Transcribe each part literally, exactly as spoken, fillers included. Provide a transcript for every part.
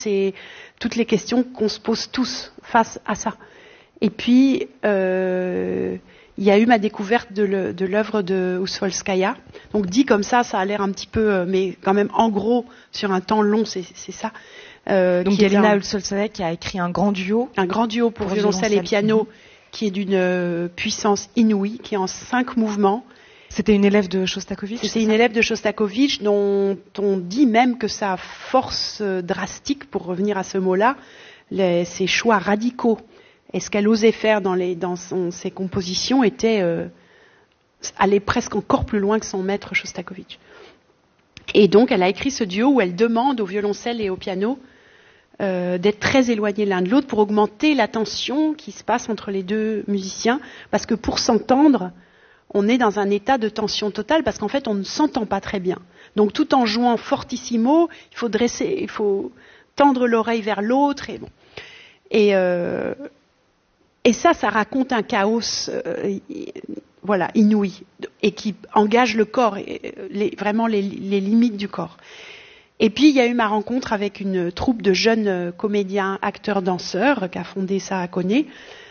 C'est toutes les questions qu'on se pose tous face à ça. Et puis, euh, il y a eu ma découverte de, le, de l'œuvre de Ousfolskaya. Donc dit comme ça, ça a l'air un petit peu, mais quand même en gros, sur un temps long, c'est, c'est ça. Euh, Donc Galina Ousfolskaya qui a écrit un grand duo. Un grand duo pour, pour violoncelle, violoncelle et piano, mmh. qui est d'une euh, puissance inouïe, qui est en cinq mouvements. C'était une élève de Shostakovich. C'était une ça élève de Shostakovich dont on dit même que sa force drastique, pour revenir à ce mot-là, les, ses choix radicaux, et ce qu'elle osait faire dans, les, dans son, ses compositions, était euh, aller presque encore plus loin que son maître Shostakovich. Et donc, elle a écrit ce duo où elle demande au violoncelle et au piano euh, d'être très éloignés l'un de l'autre pour augmenter la tension qui se passe entre les deux musiciens, parce que pour s'entendre, on est dans un état de tension totale parce qu'en fait, on ne s'entend pas très bien. Donc, tout en jouant fortissimo, il faut dresser, il faut tendre l'oreille vers l'autre. Et, bon. et, euh, et ça, ça raconte un chaos euh, voilà, inouï et qui engage le corps, et, les, vraiment les, les limites du corps. Et puis, il y a eu ma rencontre avec une troupe de jeunes comédiens, acteurs, danseurs qu'a fondé ça à Koné.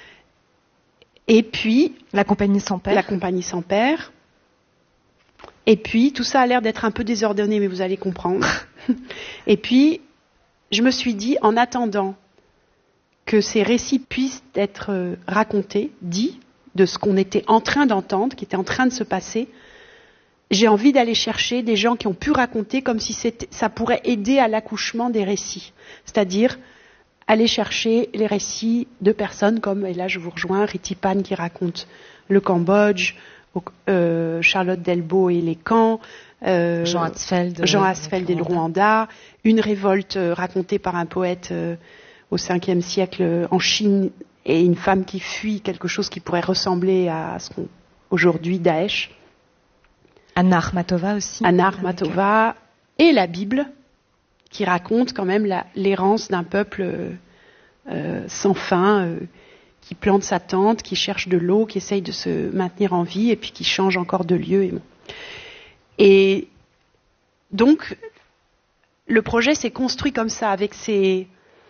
Et puis, la compagnie sans père. La compagnie sans père. Et puis, tout ça a l'air d'être un peu désordonné, mais vous allez comprendre. Et puis, je me suis dit, en attendant que ces récits puissent être racontés, dits, de ce qu'on était en train d'entendre, qui était en train de se passer, j'ai envie d'aller chercher des gens qui ont pu raconter comme si c'était, ça pourrait aider à l'accouchement des récits. C'est-à-dire aller chercher les récits de personnes comme, et là je vous rejoins, Ritipan qui raconte le Cambodge, euh, Charlotte Delbo et les camps, euh, Jean Hatzfeld, Jean Hatzfeld et le Rwanda, une révolte euh, racontée par un poète euh, au cinquième siècle en Chine et une femme qui fuit quelque chose qui pourrait ressembler à ce qu'on aujourd'hui Daesh. Anna Akhmatova aussi. Anna Akhmatova et la Bible, qui raconte quand même la, l'errance d'un peuple euh, euh, sans fin, euh, qui plante sa tente, qui cherche de l'eau, qui essaye de se maintenir en vie, et puis qui change encore de lieu. Et, bon. et donc, le projet s'est construit comme ça, avec ces,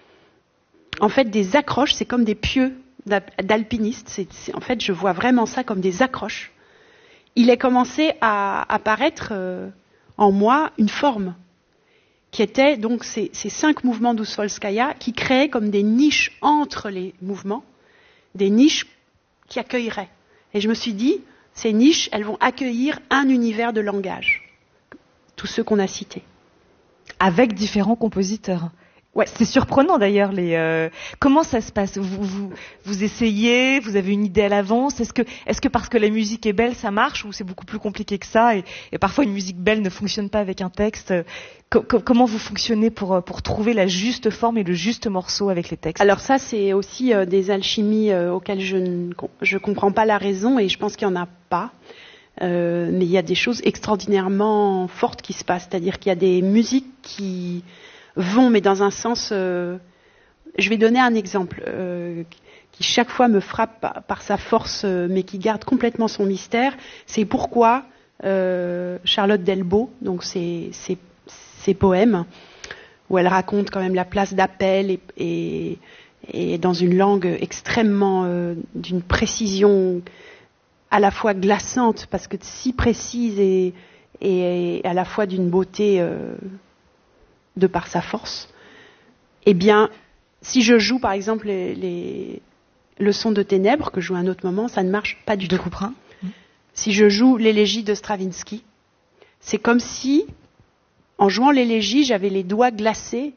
en fait, des accroches. C'est comme des pieux d'alpinistes. C'est, c'est, en fait, je vois vraiment ça comme des accroches. Il a commencé à apparaître euh, en moi une forme, qui étaient donc ces, ces cinq mouvements d'Ousfolskaya qui créaient comme des niches entre les mouvements, des niches qui accueilleraient. Et je me suis dit, ces niches, elles vont accueillir un univers de langage, tous ceux qu'on a cités. Avec différents compositeurs. Ouais, c'est surprenant d'ailleurs. Les euh, comment ça se passe vous, vous vous essayez, vous avez une idée à l'avance. Est-ce que est-ce que parce que la musique est belle, ça marche, ou c'est beaucoup plus compliqué que ça, et, et parfois une musique belle ne fonctionne pas avec un texte. Co- co- comment vous fonctionnez pour pour trouver la juste forme et le juste morceau avec les textes? Alors ça, c'est aussi euh, des alchimies euh, auxquelles je ne je comprends pas la raison, et je pense qu'il y en a pas. Euh, mais il y a des choses extraordinairement fortes qui se passent. C'est-à-dire qu'il y a des musiques qui vont, mais dans un sens... Euh, je vais donner un exemple euh, qui chaque fois me frappe par, par sa force, euh, mais qui garde complètement son mystère. C'est pourquoi euh, Charlotte Delbo, donc ses, ses, ses poèmes, où elle raconte quand même la place d'Appel, et, et, et dans une langue extrêmement... Euh, d'une précision à la fois glaçante, parce que si précise, et, et à la fois d'une beauté... Euh, de par sa force, eh bien, si je joue par exemple les, les leçons de ténèbres, que je joue à un autre moment, ça ne marche pas du de tout. Couperin. Si je joue l'élégie de Stravinsky, c'est comme si, en jouant l'élégie, j'avais les doigts glacés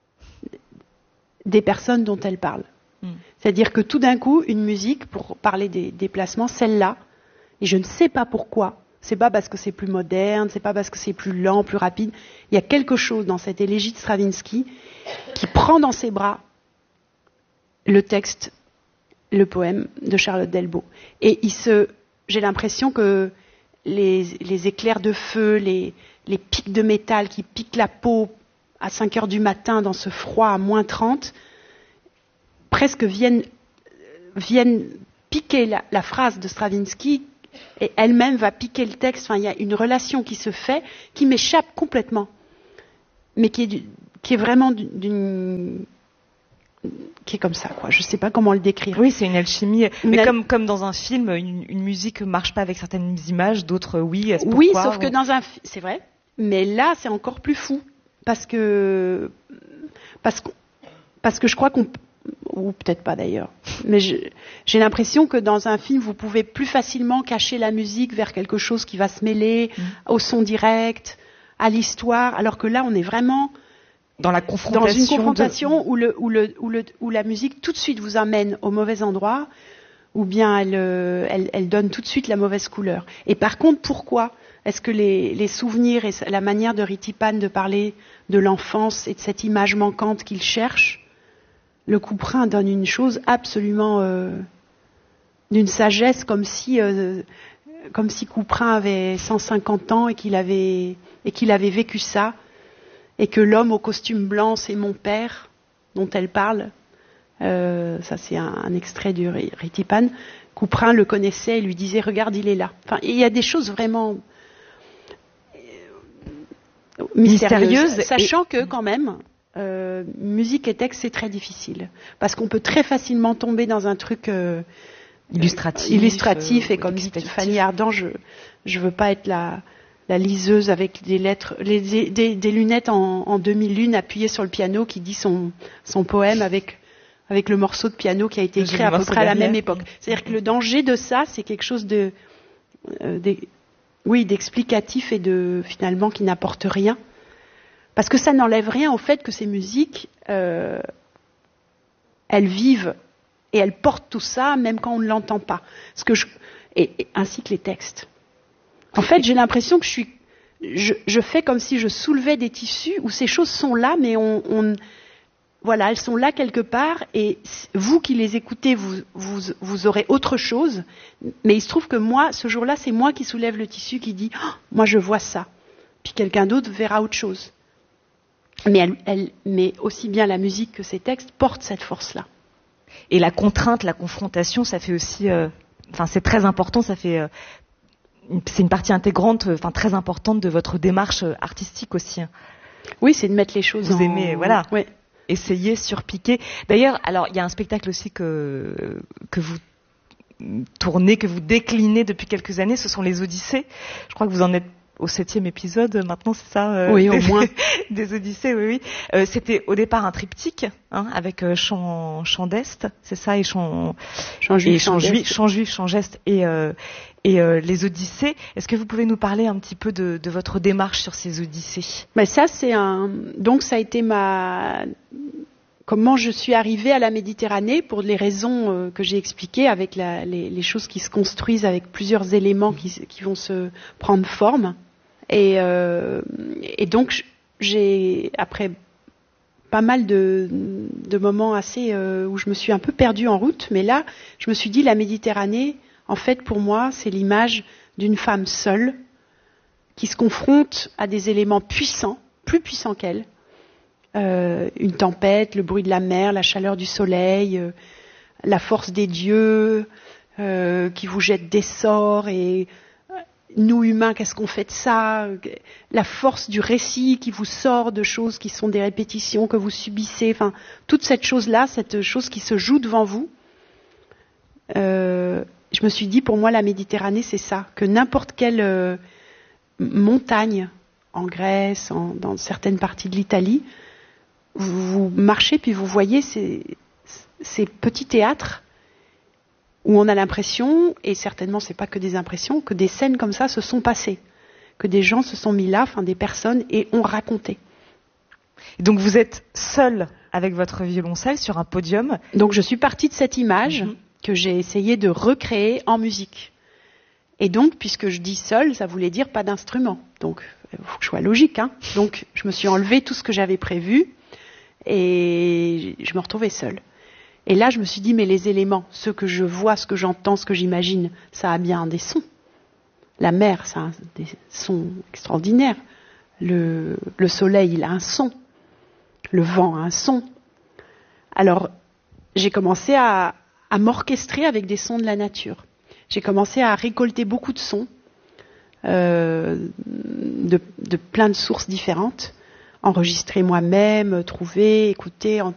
des personnes dont elle parle. Mm. C'est-à-dire que tout d'un coup, une musique, pour parler des déplacements, celle-là, et je ne sais pas pourquoi, c'est pas parce que c'est plus moderne, c'est pas parce que c'est plus lent, plus rapide. Il y a quelque chose dans cette élégie de Stravinsky qui prend dans ses bras le texte, le poème de Charlotte Delbo. Et il se, j'ai l'impression que les, les éclairs de feu, les, les pics de métal qui piquent la peau à cinq heures du matin dans ce froid à moins trente, presque viennent, viennent piquer la, la phrase de Stravinsky, et elle-même va piquer le texte. Enfin, il y a une relation qui se fait, qui m'échappe complètement, mais qui est, du, qui est vraiment d'une, qui est comme ça, quoi. Je sais pas comment le décrire. Oui, c'est une alchimie. Une Mais al... comme comme dans un film, une, une musique marche pas avec certaines images, d'autres oui. Pourquoi, oui, sauf ou... que dans un, c'est vrai. Mais là, c'est encore plus fou parce que parce que parce que je crois qu'on, ou peut-être pas d'ailleurs, mais je, j'ai l'impression que dans un film, vous pouvez plus facilement cacher la musique vers quelque chose qui va se mêler mmh. au son direct, à l'histoire, alors que là, on est vraiment dans la confrontation, dans une confrontation de... où, le, où, le, où, le, où la musique tout de suite vous amène au mauvais endroit, ou bien elle, elle, elle donne tout de suite la mauvaise couleur. Et par contre, pourquoi est-ce que les, les souvenirs et la manière de Ritipan de parler de l'enfance et de cette image manquante qu'il cherche, le Couperin donne une chose absolument euh, d'une sagesse, comme si, euh, comme si Couperin avait cent cinquante ans et qu'il avait, et qu'il avait vécu ça, et que l'homme au costume blanc, c'est mon père, dont elle parle. Euh, ça, c'est un, un extrait du Ritipan. Couperin le connaissait et lui disait « Regarde, il est là ». Enfin, il y a des choses vraiment mystérieuses, mystérieuses sachant et... que, quand même... Euh, musique et texte, c'est très difficile. Parce qu'on peut très facilement tomber dans un truc euh, illustratif, illustratif euh, et comme dit Fanny Ardant, je je veux pas être la, la liseuse avec des lettres, les, des, des lunettes en, en demi-lune appuyées sur le piano qui dit son, son poème avec, avec le morceau de piano qui a été écrit à peu près à la même époque. C'est-à-dire que le danger de ça, c'est quelque chose de, euh, de oui, d'explicatif et de finalement qui n'apporte rien. Parce que ça n'enlève rien au fait que ces musiques, euh, elles vivent et elles portent tout ça, même quand on ne l'entend pas. Ce que je, et, et, ainsi que les textes. En fait, j'ai l'impression que je suis, je, je fais comme si je soulevais des tissus où ces choses sont là, mais on, on voilà, elles sont là quelque part. Et vous qui les écoutez, vous, vous, vous aurez autre chose. Mais il se trouve que moi, ce jour-là, c'est moi qui soulève le tissu, qui dit, oh, moi je vois ça. Puis quelqu'un d'autre verra autre chose. Mais, elle, elle, mais aussi bien la musique que ses textes portent cette force-là. Et la contrainte, la confrontation, ça fait aussi, euh, enfin c'est très important, ça fait, euh, c'est une partie intégrante, enfin très importante de votre démarche artistique aussi. Oui, c'est de mettre les choses. Vous en... aimez, voilà. Ouais. Essayer, surpiquer. D'ailleurs, alors il y a un spectacle aussi que que vous tournez, que vous déclinez depuis quelques années, ce sont les Odyssées. Je crois que vous en êtes au septième épisode, maintenant, c'est ça euh, Oui, des, au moins. Des Odyssées, oui, oui. Euh, c'était au départ un triptyque, hein, avec euh, chant, chant d'Est, c'est ça, et chant, chant juif, chant juif, chant juif, chant geste, et, euh, et euh, les Odyssées. Est-ce que vous pouvez nous parler un petit peu de, de votre démarche sur ces Odyssées ? Ben ça, c'est un. Donc, ça a été ma. Comment je suis arrivée à la Méditerranée pour les raisons euh, que j'ai expliquées, avec la, les, les choses qui se construisent avec plusieurs éléments qui, qui vont se prendre forme. Et, euh, et donc, j'ai, après pas mal de, de moments assez euh, où je me suis un peu perdue en route, mais là, je me suis dit, la Méditerranée, en fait, pour moi, c'est l'image d'une femme seule qui se confronte à des éléments puissants, plus puissants qu'elle. Euh, une tempête, le bruit de la mer, la chaleur du soleil, euh, la force des dieux euh, qui vous jettent des sorts et nous humains, qu'est-ce qu'on fait de ça ? La force du récit qui vous sort de choses qui sont des répétitions que vous subissez. Enfin, toute cette chose-là, cette chose qui se joue devant vous. Euh, je me suis dit, pour moi, la Méditerranée, c'est ça. Que n'importe quelle euh, montagne, en Grèce, en, dans certaines parties de l'Italie, vous, vous marchez puis vous voyez ces, ces petits théâtres où on a l'impression, et certainement c'est pas que des impressions, que des scènes comme ça se sont passées, que des gens se sont mis là, enfin des personnes, et ont raconté. Et donc vous êtes seule avec votre violoncelle sur un podium. Donc je suis partie de cette image mm-hmm. que j'ai essayé de recréer en musique. Et donc, puisque je dis seule, ça voulait dire pas d'instrument. Donc, il faut que je sois logique, hein. Donc, je me suis enlevé tout ce que j'avais prévu, et je me retrouvais seule. Et là, je me suis dit, mais les éléments, ce que je vois, ce que j'entends, ce que j'imagine, ça a bien des sons. La mer, ça a des sons extraordinaires. Le, le soleil, il a un son. Le vent a un son. Alors, j'ai commencé à, à m'orchestrer avec des sons de la nature. J'ai commencé à récolter beaucoup de sons, euh, de, de plein de sources différentes, enregistrer moi-même, trouver, écouter, en,